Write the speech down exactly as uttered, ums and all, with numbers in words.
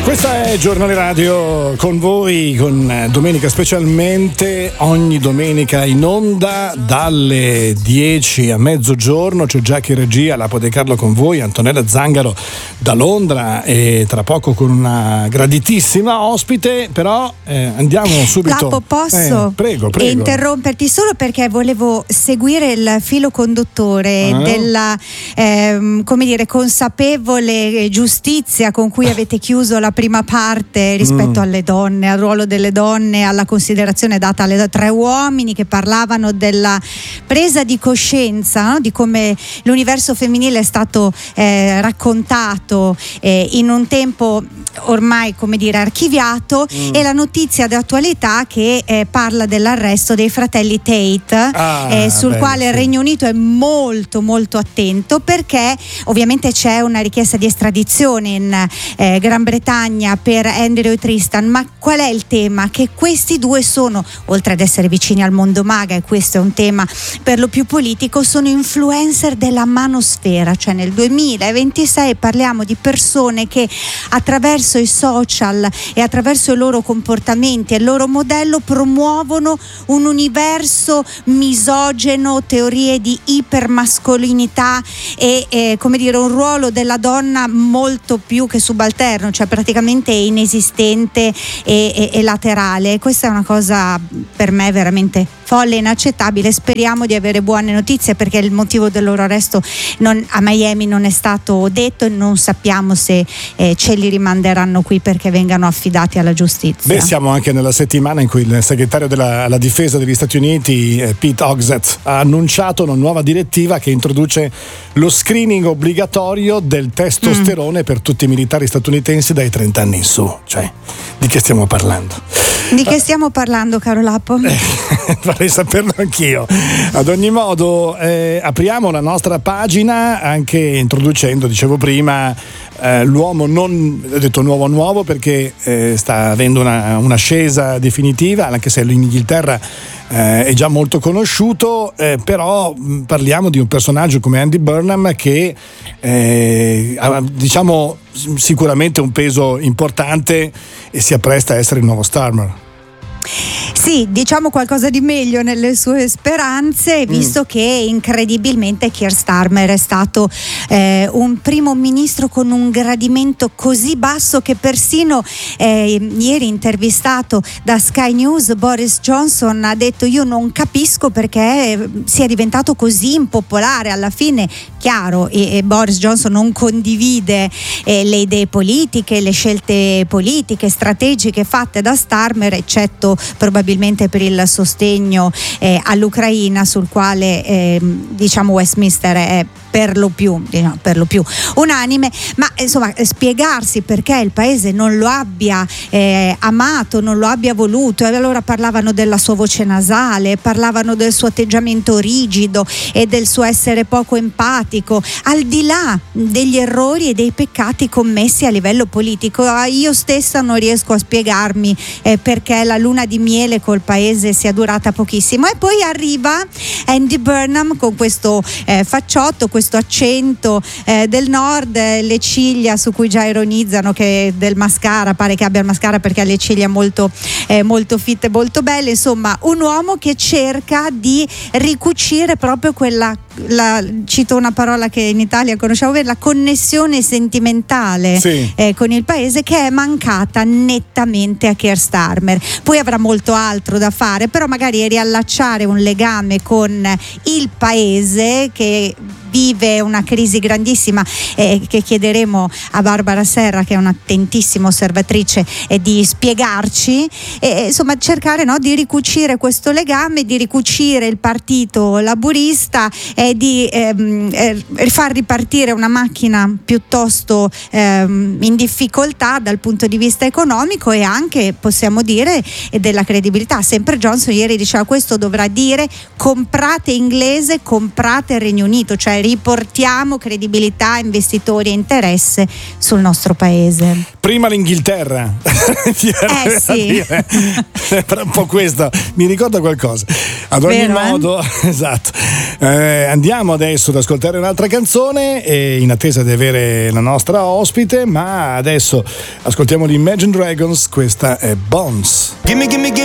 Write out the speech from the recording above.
Questa è Giornale Radio con voi, con Domenica Specialmente, ogni domenica in onda dalle dieci a mezzogiorno. C'è Giacchi regia, Lapo De Carlo con voi, Antonella Zangaro da Londra e tra poco con una graditissima ospite, però eh, andiamo subito. Lapo, posso eh, prego, prego. interromperti solo perché volevo seguire il filo conduttore ah. della eh, come dire consapevole giustizia con cui avete chiuso la prima parte rispetto mm. alle donne, al ruolo delle donne, alla considerazione data alle tre uomini che parlavano della presa di coscienza, no? Di come l'universo femminile è stato eh, raccontato eh, in un tempo ormai, come dire, archiviato, mm. e la notizia d'attualità che eh, parla dell'arresto dei fratelli Tate, ah, eh, sul bello, quale il Regno Unito è molto molto attento, perché ovviamente c'è una richiesta di estradizione in eh, Gran Bretagna per Andrew e Tristan, ma qual è il tema? Che questi due sono, oltre ad essere vicini al mondo maga, e questo è un tema per lo più politico, sono influencer della manosfera, cioè nel duemilaventisei parliamo di persone che attraverso i social e attraverso i loro comportamenti e il loro modello promuovono un universo misogeno, teorie di ipermascolinità e eh, come dire un ruolo della donna molto più che subalterno, cioè praticamente inesistente e, e, e laterale. Questa è una cosa per me veramente folle, inaccettabile. Speriamo di avere buone notizie, perché il motivo del loro arresto non, a Miami non è stato detto e non sappiamo se eh, ce li rimanderanno qui perché vengano affidati alla giustizia. Beh, siamo anche nella settimana in cui il segretario della alla difesa degli Stati Uniti, eh, Pete Hegseth, ha annunciato una nuova direttiva che introduce lo screening obbligatorio del testosterone mm. per tutti i militari statunitensi dai trenta anni in su. Cioè, di che stiamo parlando? Di che stiamo parlando, caro Lapo? Eh, vorrei saperlo anch'io. Ad ogni modo, eh, apriamo la nostra pagina anche introducendo, dicevo prima, eh, l'uomo non, ho detto nuovo nuovo perché eh, sta avendo una, un'ascesa definitiva, anche se in Inghilterra eh, è già molto conosciuto, eh, però mh, parliamo di un personaggio come Andy Burnham che eh, ha, diciamo, sicuramente un peso importante e si appresta a essere il nuovo Starmer. Sì, diciamo qualcosa di meglio nelle sue speranze, visto mm. che incredibilmente Keir Starmer è stato eh, un primo ministro con un gradimento così basso che persino eh, ieri intervistato da Sky News Boris Johnson ha detto: io non capisco perché sia diventato così impopolare. Alla fine, chiaro, e, e Boris Johnson non condivide eh, le idee politiche, le scelte politiche, strategiche fatte da Starmer, eccetto probabilmente per il sostegno eh, all'Ucraina, sul quale eh, diciamo Westminster è per lo più diciamo, per lo più unanime, ma insomma spiegarsi perché il paese non lo abbia eh, amato, non lo abbia voluto. E allora parlavano della sua voce nasale, parlavano del suo atteggiamento rigido e del suo essere poco empatico, al di là degli errori e dei peccati commessi a livello politico. Io stessa non riesco a spiegarmi eh, perché la luna di miele col paese sia durata pochissimo. E poi arriva Andy Burnham con questo eh, facciotto, questo accento eh, del nord, eh, le ciglia su cui già ironizzano che del mascara, pare che abbia il mascara perché ha le ciglia molto, eh, molto fitte, molto belle. Insomma, un uomo che cerca di ricucire proprio quella, la, cito una parola che in Italia conosciamo bene, la connessione sentimentale sì. eh, con il paese, che è mancata nettamente a Keir Starmer. Poi avrà molto altro da fare, però magari riallacciare un legame con il paese che vive una crisi grandissima, eh, che chiederemo a Barbara Serra, che è un'attentissima osservatrice, eh, di spiegarci, e insomma cercare no, di ricucire questo legame, di ricucire il partito laburista e di ehm, eh, far ripartire una macchina piuttosto ehm, in difficoltà dal punto di vista economico e anche, possiamo dire, della credibilità. Sempre Johnson ieri diceva: questo dovrà dire comprate inglese, comprate Regno Unito, cioè riportiamo credibilità, investitori e interesse sul nostro paese. Prima l'Inghilterra. Eh sì. Sembra un po' questo, mi ricorda qualcosa. Ad ogni Vero, modo, eh? Esatto. Eh, andiamo adesso ad ascoltare un'altra canzone e in attesa di avere la nostra ospite, ma adesso ascoltiamo gli Imagine Dragons, questa è Bones. Gimme, gimme, gimme.